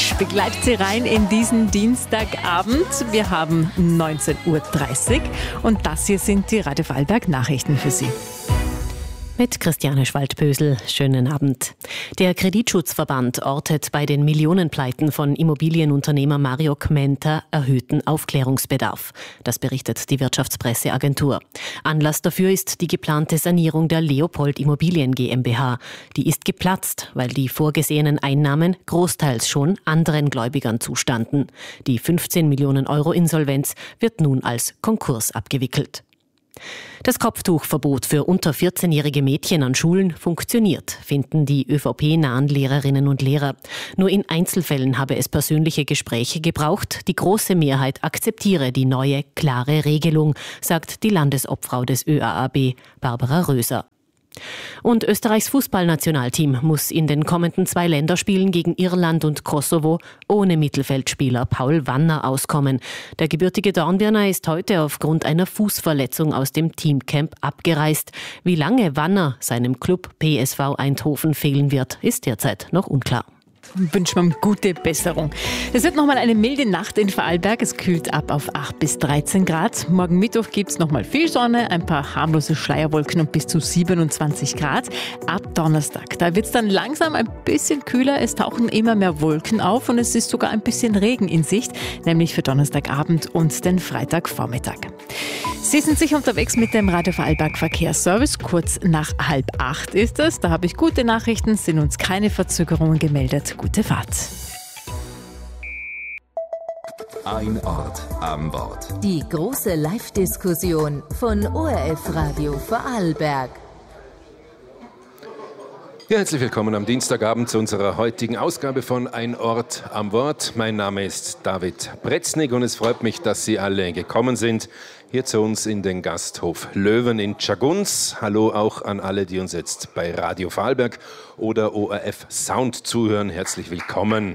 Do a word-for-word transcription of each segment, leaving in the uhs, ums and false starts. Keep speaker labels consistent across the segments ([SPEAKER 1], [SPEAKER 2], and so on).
[SPEAKER 1] Mensch begleitet Sie rein in diesen Dienstagabend. Wir haben neunzehn Uhr dreißig und das hier sind die Radio Vorarlberg Nachrichten für Sie.
[SPEAKER 2] Mit Christiane Schwaldbösel. Schönen Abend. Der Kreditschutzverband ortet bei den Millionenpleiten von Immobilienunternehmer Mario Kmenter erhöhten Aufklärungsbedarf. Das berichtet die Wirtschaftspresseagentur. Anlass dafür ist die geplante Sanierung der Leopold Immobilien GmbH. Die ist geplatzt, weil die vorgesehenen Einnahmen großteils schon anderen Gläubigern zustanden. Die fünfzehn Millionen Euro Insolvenz wird nun als Konkurs abgewickelt. Das Kopftuchverbot für unter vierzehnjährige Mädchen an Schulen funktioniert, finden die Ö V P-nahen Lehrerinnen und Lehrer. Nur in Einzelfällen habe es persönliche Gespräche gebraucht. Die große Mehrheit akzeptiere die neue, klare Regelung, sagt die Landesobfrau des Ö A A B, Barbara Röser. Und Österreichs Fußballnationalteam muss in den kommenden zwei Länderspielen gegen Irland und Kosovo ohne Mittelfeldspieler Paul Wanner auskommen. Der gebürtige Dornbirner ist heute aufgrund einer Fußverletzung aus dem Teamcamp abgereist. Wie lange Wanner seinem Club P S V Eindhoven fehlen wird, ist derzeit noch unklar.
[SPEAKER 1] Wünschen wir ihm gute Besserung. Es wird nochmal eine milde Nacht in Vorarlberg. Es kühlt ab auf acht bis dreizehn Grad. Morgen Mittwoch gibt es nochmal viel Sonne, ein paar harmlose Schleierwolken und bis zu siebenundzwanzig Grad. Ab Donnerstag, da wird es dann langsam ein bisschen kühler. Es tauchen immer mehr Wolken auf und es ist sogar ein bisschen Regen in Sicht, nämlich für Donnerstagabend und den Freitagvormittag. Sie sind sicher unterwegs mit dem Radio Vorarlberg Verkehrsservice. Kurz nach halb acht ist es. Da habe ich gute Nachrichten, sind uns keine Verzögerungen gemeldet. Gute Fahrt.
[SPEAKER 3] Ein Ort am Wort.
[SPEAKER 4] Die große Live-Diskussion von O R F Radio Vorarlberg.
[SPEAKER 5] Ja, herzlich willkommen am Dienstagabend zu unserer heutigen Ausgabe von Ein Ort am Wort. Mein Name ist David Bretznig und es freut mich, dass Sie alle gekommen sind hier zu uns in den Gasthof Löwen in Tschagunz. Hallo auch an alle, die uns jetzt bei Radio Vorarlberg oder O R F Sound zuhören. Herzlich willkommen.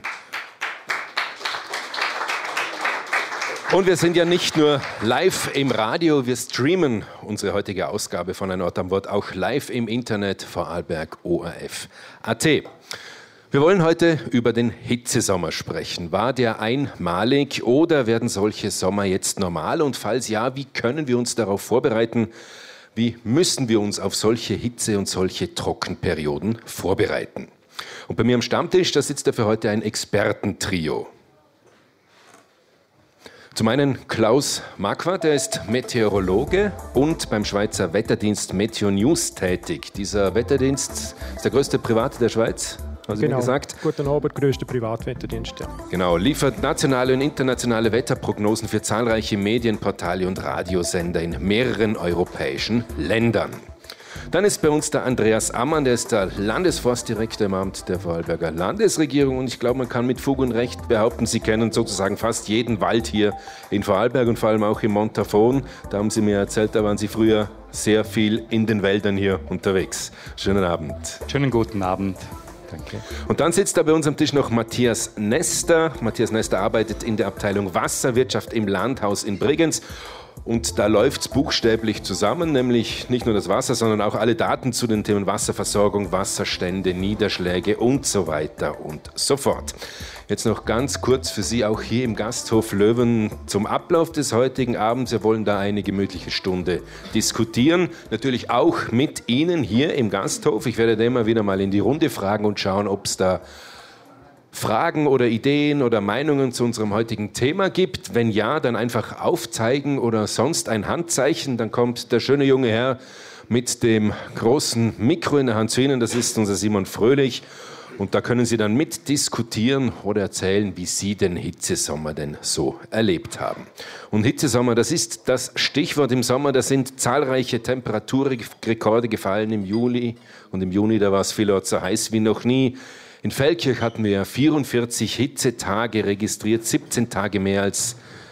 [SPEAKER 5] Und wir sind ja nicht nur live im Radio, wir streamen unsere heutige Ausgabe von Ein Ort am Wort auch live im Internet Vorarlberg O R F Punkt A T. Wir wollen heute über den Hitzesommer sprechen. War der einmalig oder werden solche Sommer jetzt normal? Und falls ja, wie können wir uns darauf vorbereiten? Wie müssen wir uns auf solche Hitze- und solche Trockenperioden vorbereiten? Und bei mir am Stammtisch, da sitzt dafür heute ein Expertentrio. Zum einen Klaus Marquardt, der ist Meteorologe und beim Schweizer Wetterdienst Meteo News tätig. Dieser Wetterdienst ist der größte Private der Schweiz, haben Sie
[SPEAKER 6] genau.
[SPEAKER 5] mir gesagt?
[SPEAKER 6] Guten Abend, grösster Privatwetterdienst. Ja.
[SPEAKER 5] Genau, liefert nationale und internationale Wetterprognosen für zahlreiche Medienportale und Radiosender in mehreren europäischen Ländern. Dann ist bei uns der Andreas Ammann, der ist der Landesforstdirektor im Amt der Vorarlberger Landesregierung und ich glaube, man kann mit Fug und Recht behaupten, Sie kennen sozusagen fast jeden Wald hier in Vorarlberg und vor allem auch im Montafon. Da haben Sie mir erzählt, da waren Sie früher sehr viel in den Wäldern hier unterwegs. Schönen Abend.
[SPEAKER 7] Schönen guten Abend. Danke.
[SPEAKER 5] Und dann sitzt da bei uns am Tisch noch Matthias Nester. Matthias Nester arbeitet in der Abteilung Wasserwirtschaft im Landhaus in Bregenz. Und da läuft es buchstäblich zusammen, nämlich nicht nur das Wasser, sondern auch alle Daten zu den Themen Wasserversorgung, Wasserstände, Niederschläge und so weiter und so fort. Jetzt noch ganz kurz für Sie auch hier im Gasthof Löwen zum Ablauf des heutigen Abends. Wir wollen da eine gemütliche Stunde diskutieren. Natürlich auch mit Ihnen hier im Gasthof. Ich werde da immer wieder mal in die Runde fragen und schauen, ob es da Fragen oder Ideen oder Meinungen zu unserem heutigen Thema gibt. Wenn ja, dann einfach aufzeigen oder sonst ein Handzeichen. Dann kommt der schöne junge Herr mit dem großen Mikro in der Hand zu Ihnen. Das ist unser Simon Fröhlich. Und da können Sie dann mitdiskutieren oder erzählen, wie Sie den Hitzesommer denn so erlebt haben. Und Hitzesommer, das ist das Stichwort im Sommer. Da sind zahlreiche Temperaturrekorde gefallen im Juli. Und im Juni, da war es vielerorts so heiß wie noch nie. In Feldkirch hatten wir vierundvierzig Hitzetage registriert, siebzehn Tage mehr als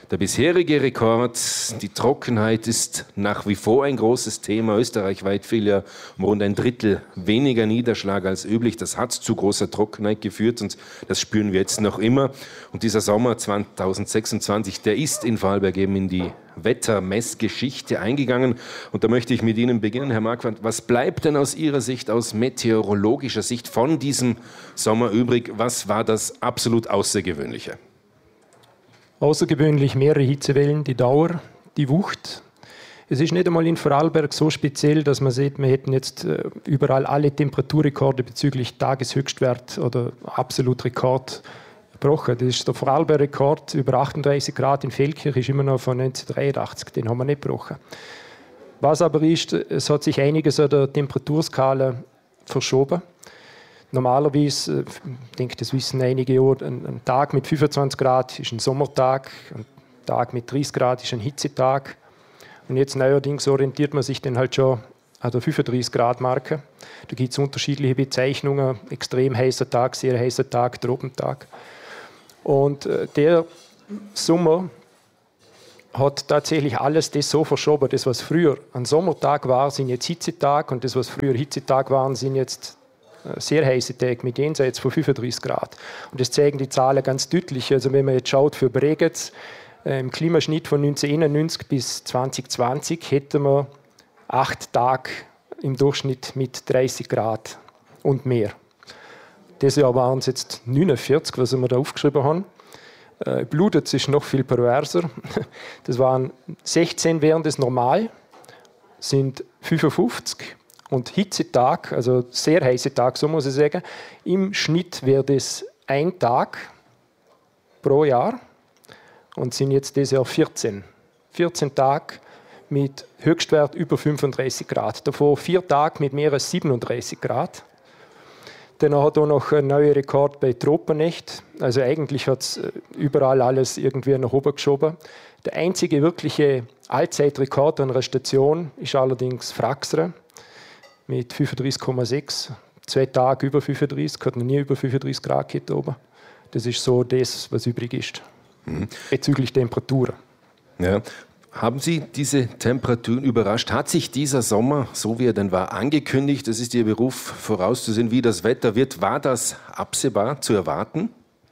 [SPEAKER 5] Der bisherige Rekord, die Trockenheit, ist nach wie vor ein großes Thema. Österreichweit fiel ja um rund ein Drittel weniger Niederschlag als üblich. Das hat zu großer Trockenheit geführt und das spüren wir jetzt noch immer. Und dieser Sommer zweitausendsechsundzwanzig, der ist in Vorarlberg eben in die Wettermessgeschichte eingegangen. Und da möchte ich mit Ihnen beginnen, Herr Marquardt. Was bleibt denn aus Ihrer Sicht, aus meteorologischer Sicht von diesem Sommer übrig? Was war das absolut Außergewöhnliche?
[SPEAKER 6] Außergewöhnlich mehrere Hitzewellen, die Dauer, die Wucht. Es ist nicht einmal in Vorarlberg so speziell, dass man sieht, wir hätten jetzt überall alle Temperaturrekorde bezüglich Tageshöchstwert oder Absolutrekord gebrochen. Das ist der Vorarlberg-Rekord über achtunddreißig Grad in Feldkirch, ist immer noch von neunzehnhundertdreiundachtzig, den haben wir nicht gebrochen. Was aber ist, es hat sich einiges an der Temperaturskala verschoben. Normalerweise, ich denke, das wissen einige, ein, ein Tag mit fünfundzwanzig Grad ist ein Sommertag, ein Tag mit dreißig Grad ist ein Hitzetag. Und jetzt neuerdings orientiert man sich dann halt schon an der fünfunddreißig Grad Marke. Da gibt es unterschiedliche Bezeichnungen, extrem heißer Tag, sehr heißer Tag, Tropentag. Und äh, der Sommer hat tatsächlich alles das so verschoben. Das, was früher ein Sommertag war, sind jetzt Hitzetag, und das, was früher Hitzetag waren, sind jetzt sehr heiße Tage mit jenseits von fünfunddreißig Grad. Und das zeigen die Zahlen ganz deutlich. Also wenn man jetzt schaut für Bregenz, äh, im Klimaschnitt von neunzehnhunderteinundneunzig bis zweitausendzwanzig hätten wir acht Tage im Durchschnitt mit dreißig Grad und mehr. Dieses Jahr waren es jetzt neunundvierzig, was wir da aufgeschrieben haben. Äh, Blutet ist noch viel perverser. Das waren sechzehn während des Normal, sind fünfundfünfzig. Und Hitzetag, also sehr heiße Tag, so muss ich sagen, im Schnitt wäre das ein Tag pro Jahr und sind jetzt dieses Jahr vierzehn. vierzehn Tage mit Höchstwert über fünfunddreißig Grad. Davor vier Tage mit mehr als siebenunddreißig Grad. Dann hat er noch einen neuen Rekord bei Tropennächten. Also eigentlich hat es überall alles irgendwie nach oben geschoben. Der einzige wirkliche Allzeitrekord an einer Station ist allerdings Fraxre mit fünfunddreißig Komma sechs. Zwei Tage über fünfunddreißig, hat noch nie über fünfunddreißig Grad gehabt oben. Das ist so das, was übrig ist. Mhm. Bezüglich Temperaturen.
[SPEAKER 5] Ja. Haben Sie diese Temperaturen überrascht? Hat sich dieser Sommer, so wie er denn war, angekündigt? Das ist Ihr Beruf, vorauszusehen, wie das Wetter wird. War das absehbar zu erwarten?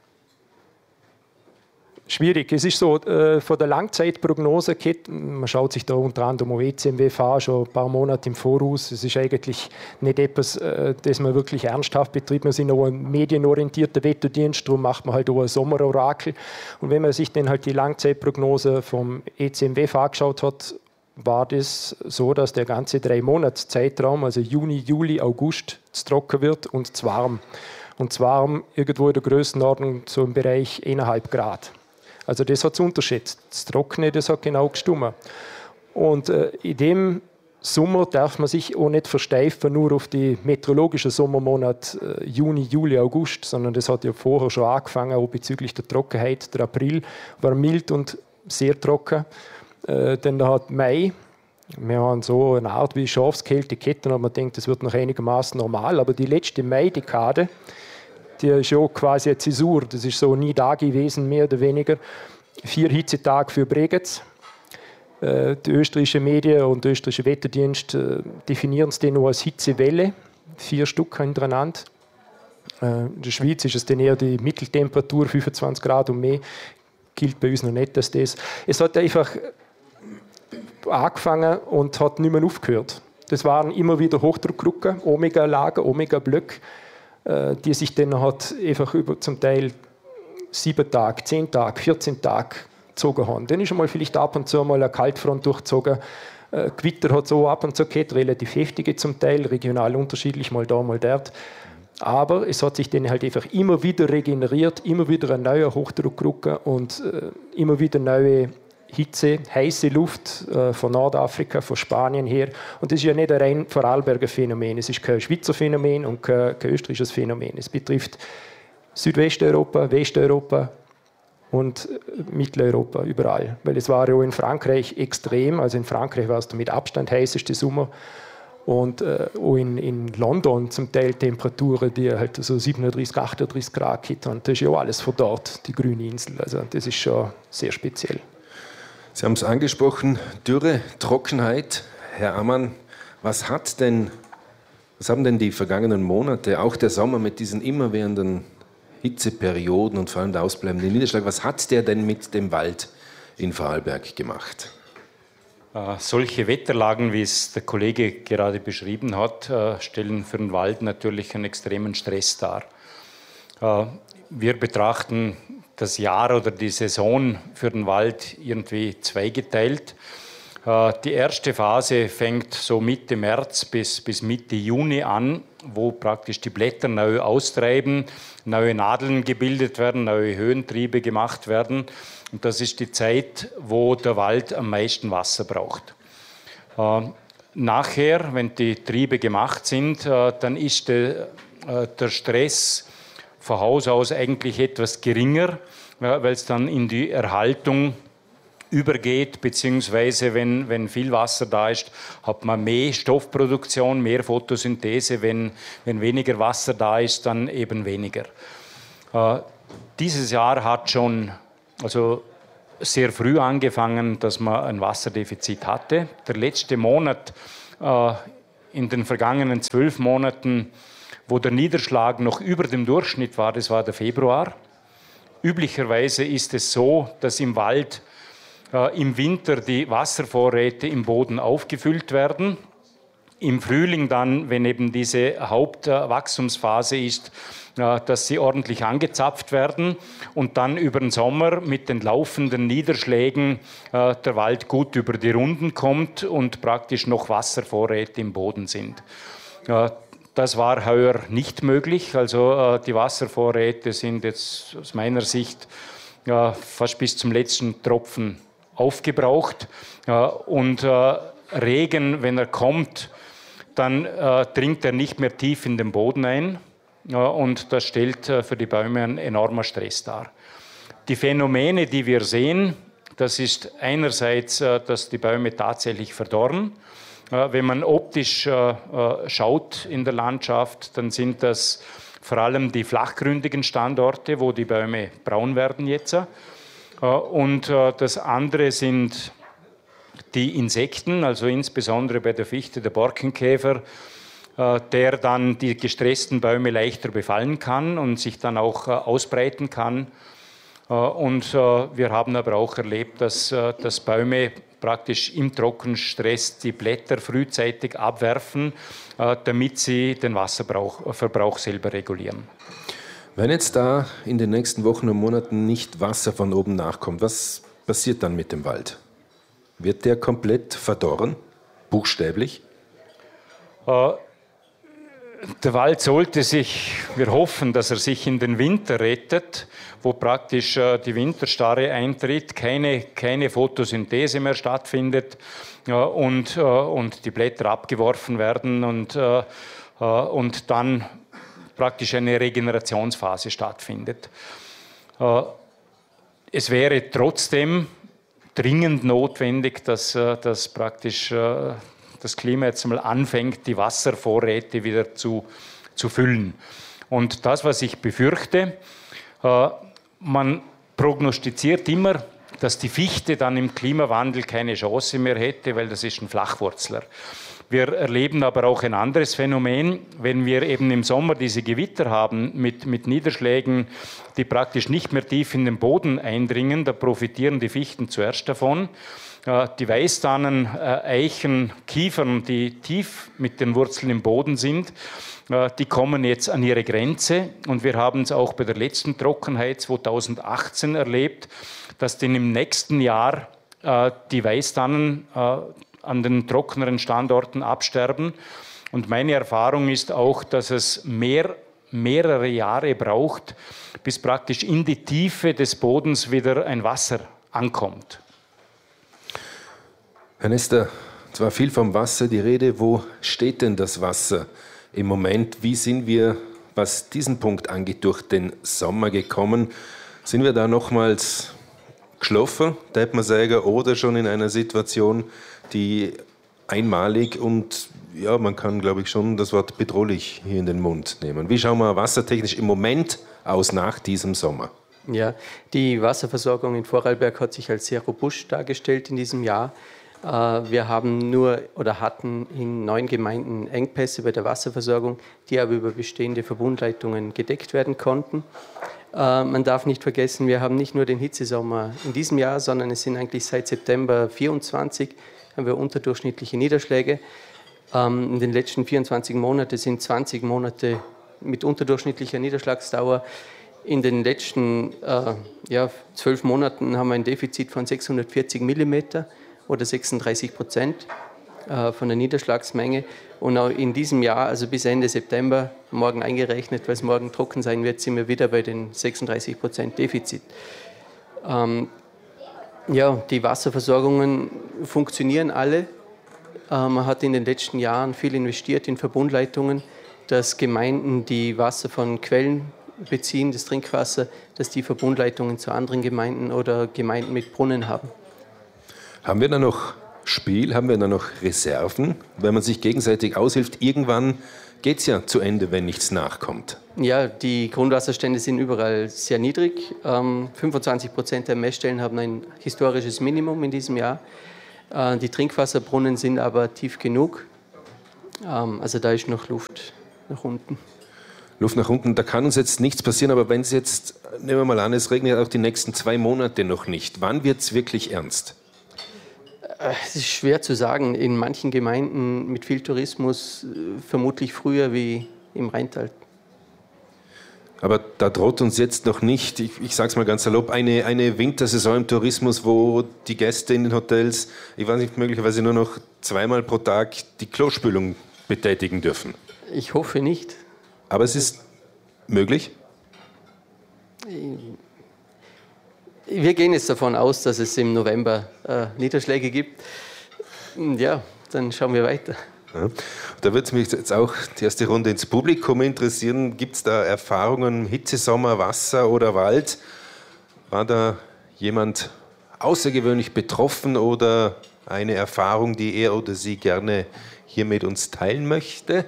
[SPEAKER 6] Schwierig. Es ist so, äh, von der Langzeitprognose, man schaut sich da unter anderem am E C M W an, schon ein paar Monate im Voraus. Es ist eigentlich nicht etwas, äh, das man wirklich ernsthaft betreibt. Wir sind auch ein medienorientierter Wetterdienst, darum macht man halt auch ein Sommerorakel. Und wenn man sich dann halt die Langzeitprognose vom E C M W angeschaut hat, war das so, dass der ganze drei Monats Zeitraum, also Juni, Juli, August, zu trocken wird und zu warm. Und zu warm irgendwo in der Größenordnung so im Bereich eineinhalb Grad. Also das hat es unterschätzt. Das Trockene, das hat genau gestimmt. Und äh, in dem Sommer darf man sich auch nicht versteifen nur auf die meteorologischen Sommermonate äh, Juni, Juli, August, sondern das hat ja vorher schon angefangen, auch bezüglich der Trockenheit. Der April war mild und sehr trocken. Äh, dann hat Mai, wir haben so eine Art wie Schafskälte gehabt, und man denkt, das wird noch einigermaßen normal, aber die letzte Mai-Dekade, die ist ja quasi eine Zäsur. Das ist so nie da gewesen, mehr oder weniger. Vier Hitzetage für Bregenz. Äh, die österreichischen Medien und der österreichische Wetterdienst äh, definieren es dann nur als Hitzewelle. Vier Stück hintereinander. Äh, in der Schweiz ist es dann eher die Mitteltemperatur, fünfundzwanzig Grad und mehr. Gilt bei uns noch nicht, dass das. Es hat einfach angefangen und hat nicht mehr aufgehört. Das waren immer wieder Hochdruckgruppen, Omega-Lager, Omega-Blöcke, die sich dann hat einfach über zum Teil sieben Tage, zehn Tage, vierzehn Tage gezogen haben. Dann ist einmal vielleicht ab und zu mal eine Kaltfront durchgezogen. Äh, Gewitter hat es auch ab und zu gehabt, relativ heftige zum Teil, regional unterschiedlich, mal da, mal dort. Aber es hat sich dann halt einfach immer wieder regeneriert, immer wieder ein neuer Hochdruckgruppe und äh, immer wieder neue Hitze, heiße Luft äh, von Nordafrika, von Spanien her. Und das ist ja nicht ein rein Vorarlberger Phänomen. Es ist kein Schweizer Phänomen und kein, kein österreichisches Phänomen. Es betrifft Südwesteuropa, Westeuropa und Mitteleuropa, überall. Weil es war ja auch in Frankreich extrem. Also in Frankreich war es der mit Abstand heißeste Sommer. Und äh, auch in, in London zum Teil Temperaturen, die halt so siebenunddreißig, achtunddreißig Grad hatten. Und das ist ja auch alles von dort, die grüne Insel. Also das ist schon sehr speziell.
[SPEAKER 5] Sie haben es angesprochen, Dürre, Trockenheit. Herr Ammann, was hat denn, was haben denn die vergangenen Monate, auch der Sommer mit diesen immerwährenden Hitzeperioden und vor allem der ausbleibende Niederschlag, was hat der denn mit dem Wald in Vorarlberg gemacht?
[SPEAKER 7] Äh, solche Wetterlagen, wie es der Kollege gerade beschrieben hat, äh, stellen für den Wald natürlich einen extremen Stress dar. Äh, wir betrachten das Jahr oder die Saison für den Wald irgendwie zweigeteilt. Äh, die erste Phase fängt so Mitte März bis, bis Mitte Juni an, wo praktisch die Blätter neu austreiben, neue Nadeln gebildet werden, neue Höhentriebe gemacht werden. Und das ist die Zeit, wo der Wald am meisten Wasser braucht. Äh, nachher, wenn die Triebe gemacht sind, äh, dann ist de, äh, der Stress von Haus aus eigentlich etwas geringer, ja, weil es dann in die Erhaltung übergeht, beziehungsweise wenn, wenn viel Wasser da ist, hat man mehr Stoffproduktion, mehr Photosynthese. Wenn, wenn weniger Wasser da ist, dann eben weniger. Äh, dieses Jahr hat schon also sehr früh angefangen, dass man ein Wasserdefizit hatte. Der letzte Monat äh, in den vergangenen zwölf Monaten, wo der Niederschlag noch über dem Durchschnitt war, das war der Februar. Üblicherweise ist es so, dass im Wald äh, im Winter die Wasservorräte im Boden aufgefüllt werden. Im Frühling dann, wenn eben diese Hauptwachstumsphase ist, äh, dass sie ordentlich angezapft werden und dann über den Sommer mit den laufenden Niederschlägen äh, der Wald gut über die Runden kommt und praktisch noch Wasservorräte im Boden sind. Äh, Das war heuer nicht möglich. Also äh, die Wasservorräte sind jetzt aus meiner Sicht äh, fast bis zum letzten Tropfen aufgebraucht. Äh, und äh, Regen, wenn er kommt, dann äh, dringt er nicht mehr tief in den Boden ein. Äh, und das stellt äh, für die Bäume einen enormen Stress dar. Die Phänomene, die wir sehen, das ist einerseits, äh, dass die Bäume tatsächlich verdorren. Wenn man optisch äh, schaut in der Landschaft, dann sind das vor allem die flachgründigen Standorte, wo die Bäume braun werden jetzt. Äh, und äh, das andere sind die Insekten, also insbesondere bei der Fichte der Borkenkäfer, äh, der dann die gestressten Bäume leichter befallen kann und sich dann auch äh, ausbreiten kann. Äh, und äh, wir haben aber auch erlebt, dass, äh, dass Bäume praktisch im Trockenstress die Blätter frühzeitig abwerfen, äh, damit sie den Wasserverbrauch selber regulieren.
[SPEAKER 5] Wenn jetzt da in den nächsten Wochen und Monaten nicht Wasser von oben nachkommt, was passiert dann mit dem Wald? Wird der komplett verdorren, buchstäblich?
[SPEAKER 7] Äh, Der Wald sollte sich, wir hoffen, dass er sich in den Winter rettet, wo praktisch äh, die Winterstarre eintritt, keine, keine Photosynthese mehr stattfindet äh, und, äh, und die Blätter abgeworfen werden und, äh, äh, und dann praktisch eine Regenerationsphase stattfindet. Äh, es wäre trotzdem dringend notwendig, dass, äh, dass praktisch äh, das Klima jetzt mal anfängt, die Wasservorräte wieder zu, zu füllen. Und das, was ich befürchte, äh, man prognostiziert immer, dass die Fichte dann im Klimawandel keine Chance mehr hätte, weil das ist ein Flachwurzler. Wir erleben aber auch ein anderes Phänomen, wenn wir eben im Sommer diese Gewitter haben mit, mit Niederschlägen, die praktisch nicht mehr tief in den Boden eindringen, da profitieren die Fichten zuerst davon. Die Weißtannen, Eichen, Kiefern, die tief mit den Wurzeln im Boden sind, die kommen jetzt an ihre Grenze. Und wir haben es auch bei der letzten Trockenheit zweitausendachtzehn erlebt, dass denn im nächsten Jahr die Weißtannen an den trockeneren Standorten absterben. Und meine Erfahrung ist auch, dass es mehr, mehrere Jahre braucht, bis praktisch in die Tiefe des Bodens wieder ein Wasser ankommt.
[SPEAKER 5] Herr Nester, es war viel vom Wasser die Rede. Wo steht denn das Wasser im Moment? Wie sind wir, was diesen Punkt angeht, durch den Sommer gekommen? Sind wir da nochmals geschlafen, darf man sagen, oder schon in einer Situation, die einmalig und ja, man kann, glaube ich, schon das Wort bedrohlich hier in den Mund nehmen. Wie schauen wir wassertechnisch im Moment aus nach diesem Sommer?
[SPEAKER 8] Ja, die Wasserversorgung in Vorarlberg hat sich als sehr robust dargestellt in diesem Jahr. Wir haben nur oder hatten in neun Gemeinden Engpässe bei der Wasserversorgung, die aber über bestehende Verbundleitungen gedeckt werden konnten. Man darf nicht vergessen, wir haben nicht nur den Hitzesommer in diesem Jahr, sondern es sind eigentlich seit September vierundzwanzig haben wir unterdurchschnittliche Niederschläge. In den letzten vierundzwanzig Monaten sind zwanzig Monate mit unterdurchschnittlicher Niederschlagsdauer. In den letzten äh, ja, zwölf Monaten haben wir ein Defizit von sechshundertvierzig Millimeter oder sechsunddreißig Prozent äh, von der Niederschlagsmenge. Und auch in diesem Jahr, also bis Ende September, morgen eingerechnet, weil es morgen trocken sein wird, sind wir wieder bei den sechsunddreißig Prozent Defizit. Ähm, ja, die Wasserversorgungen funktionieren alle. Äh, man hat in den letzten Jahren viel investiert in Verbundleitungen, dass Gemeinden, die Wasser von Quellen beziehen, das Trinkwasser, dass die Verbundleitungen zu anderen Gemeinden oder Gemeinden mit Brunnen haben.
[SPEAKER 5] Haben wir da noch Spiel, haben wir da noch Reserven? Wenn man sich gegenseitig aushilft, irgendwann geht es ja zu Ende, wenn nichts nachkommt.
[SPEAKER 8] Ja, die Grundwasserstände sind überall sehr niedrig. Ähm, fünfundzwanzig Prozent der Messstellen haben ein historisches Minimum in diesem Jahr. Äh, die Trinkwasserbrunnen sind aber tief genug. Ähm, also da ist noch Luft nach unten.
[SPEAKER 5] Luft nach unten, da kann uns jetzt nichts passieren, aber wenn es jetzt, nehmen wir mal an, es regnet auch die nächsten zwei Monate noch nicht, wann wird es wirklich ernst?
[SPEAKER 8] Es ist schwer zu sagen. In manchen Gemeinden mit viel Tourismus vermutlich früher wie im Rheintal.
[SPEAKER 5] Aber da droht uns jetzt noch nicht, ich, ich sage es mal ganz salopp, eine, eine Wintersaison im Tourismus, wo die Gäste in den Hotels, ich weiß nicht, möglicherweise nur noch zweimal pro Tag die Klospülung betätigen dürfen.
[SPEAKER 8] Ich hoffe nicht.
[SPEAKER 5] Aber es ist möglich?
[SPEAKER 8] Wir gehen jetzt davon aus, dass es im November äh, Niederschläge gibt. Ja, dann schauen wir weiter.
[SPEAKER 5] Ja. Da würde mich jetzt auch die erste Runde ins Publikum interessieren. Gibt es da Erfahrungen, Hitzesommer, Wasser oder Wald? War da jemand außergewöhnlich betroffen oder eine Erfahrung, die er oder sie gerne hier mit uns teilen möchte?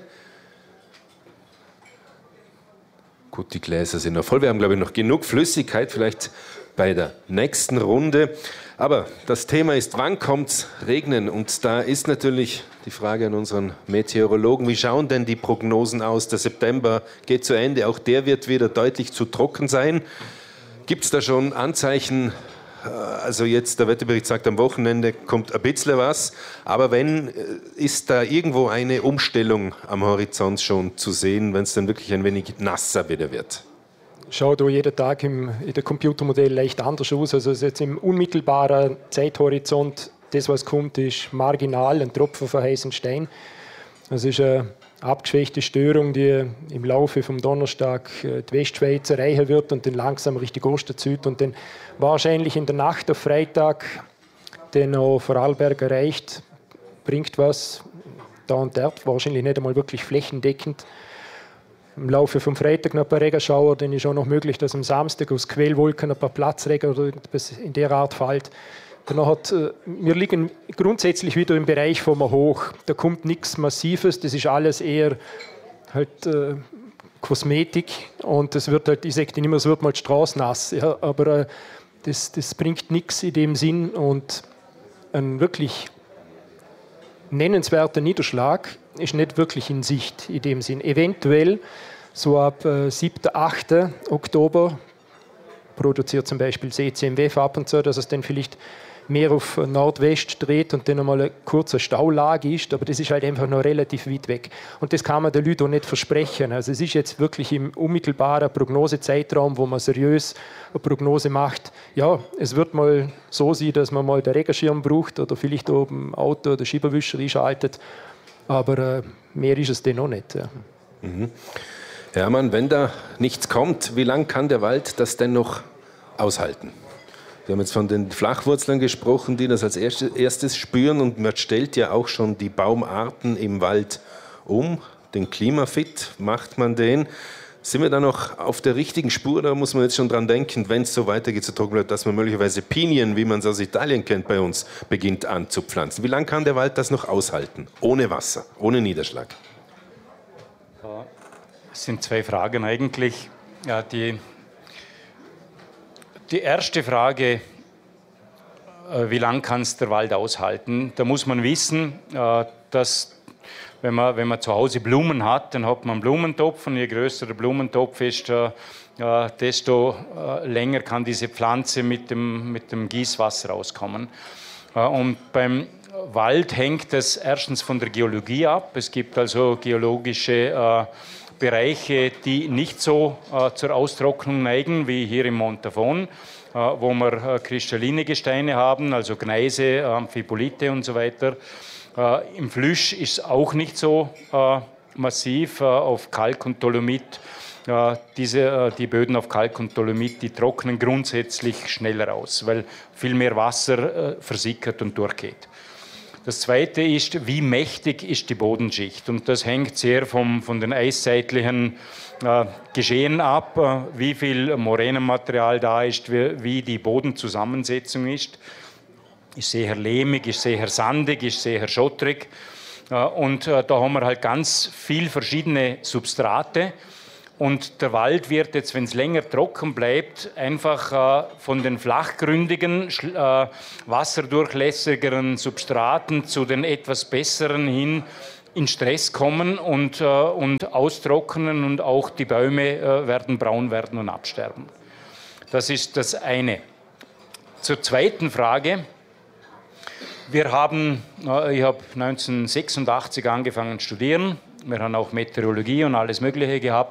[SPEAKER 5] Gut, die Gläser sind noch voll. Wir haben, glaube ich, noch genug Flüssigkeit, vielleicht bei der nächsten Runde. Aber das Thema ist, wann kommt's regnen? Und da ist natürlich die Frage an unseren Meteorologen, wie schauen denn die Prognosen aus? Der September geht zu Ende, auch der wird wieder deutlich zu trocken sein. Gibt es da schon Anzeichen? Also jetzt, der Wetterbericht sagt, am Wochenende kommt ein bisschen was, aber wenn, ist da irgendwo eine Umstellung am Horizont schon zu sehen, wenn es dann wirklich ein wenig nasser wieder wird?
[SPEAKER 6] Schaut auch jeden Tag im, in der Computermodell leicht anders aus. Also jetzt im unmittelbaren Zeithorizont, das was kommt, ist marginal, ein Tropfen von heißen Stein. Das ist eine abgeschwächte Störung, die im Laufe vom Donnerstag die Westschweiz erreichen wird und dann langsam Richtung Osten zieht und dann wahrscheinlich in der Nacht auf Freitag dann auch Vorarlberg erreicht, bringt was da und dort, wahrscheinlich nicht einmal wirklich flächendeckend. Im Laufe vom Freitag noch ein paar Regenschauer, dann ist auch noch möglich, dass am Samstag aus Quellwolken ein paar Platzregen oder etwas in der Art fällt. Danach hat, äh, wir liegen grundsätzlich wieder im Bereich vom Hoch. Da kommt nichts Massives, das ist alles eher halt, äh, Kosmetik und das wird halt, ich sage nicht mehr, es wird mal die Straße nass, ja, aber äh, das, das bringt nichts in dem Sinn und ein wirklich nennenswerter Niederschlag ist nicht wirklich in Sicht in dem Sinn. Eventuell so ab äh, siebten, achten Oktober produziert zum Beispiel das E C M W ab und zu, dass es dann vielleicht mehr auf Nordwest dreht und dann einmal eine kurze Staulage ist, aber das ist halt einfach noch relativ weit weg. Und das kann man den Leuten auch nicht versprechen. Also es ist jetzt wirklich im unmittelbaren Prognosezeitraum, wo man seriös eine Prognose macht. Ja, es wird mal so sein, dass man mal den Regenschirm braucht oder vielleicht oben im Auto den Scheibenwischer einschaltet, aber äh, mehr ist es dann noch nicht. Ja.
[SPEAKER 5] Mhm. Hermann, wenn da nichts kommt, wie lange kann der Wald das denn noch aushalten? Wir haben jetzt von den Flachwurzeln gesprochen, die das als erstes spüren und man stellt ja auch schon die Baumarten im Wald um. Den Klimafit macht man den. Sind wir da noch auf der richtigen Spur? Da muss man jetzt schon dran denken, wenn es so weitergeht, so trocken bleibt, dass man möglicherweise Pinien, wie man es aus Italien kennt, bei uns beginnt anzupflanzen. Wie lange kann der Wald das noch aushalten? Ohne Wasser, ohne Niederschlag?
[SPEAKER 7] Es sind zwei Fragen eigentlich. Ja, die die erste Frage, wie lange kann es der Wald aushalten? Da muss man wissen, dass wenn man, wenn man zu Hause Blumen hat, dann hat man einen Blumentopf und je größer der Blumentopf ist, desto länger kann diese Pflanze mit dem, mit dem Gießwasser auskommen. Und beim Wald hängt es erstens von der Geologie ab. Es gibt also geologische Bereiche, die nicht so zur Austrocknung neigen, wie hier im Montafon, wo wir kristalline Gesteine haben, also Gneise, Amphibolite und so weiter. Im Flüsch ist es auch nicht so massiv. Auf Kalk und Dolomit, diese, die Böden auf Kalk und Dolomit, die trocknen grundsätzlich schneller aus, weil viel mehr Wasser versickert und durchgeht. Das Zweite ist, wie mächtig ist die Bodenschicht? Und das hängt sehr vom, von den eiszeitlichen äh, Geschehen ab, äh, wie viel Moränenmaterial da ist, wie, wie die Bodenzusammensetzung ist. Ist sehr lehmig, ist sehr sandig, ist sehr schottrig. Äh, und äh, da haben wir halt ganz viel verschiedene Substrate. Und der Wald wird jetzt, wenn es länger trocken bleibt, einfach äh, von den flachgründigen, äh, wasserdurchlässigeren Substraten zu den etwas besseren hin in Stress kommen und, äh, und austrocknen und auch die Bäume äh, werden braun werden und absterben. Das ist das eine. Zur zweiten Frage. Wir haben, äh, ich habe neunzehnhundertsechsundachtzig angefangen zu studieren. Wir haben auch Meteorologie und alles Mögliche gehabt.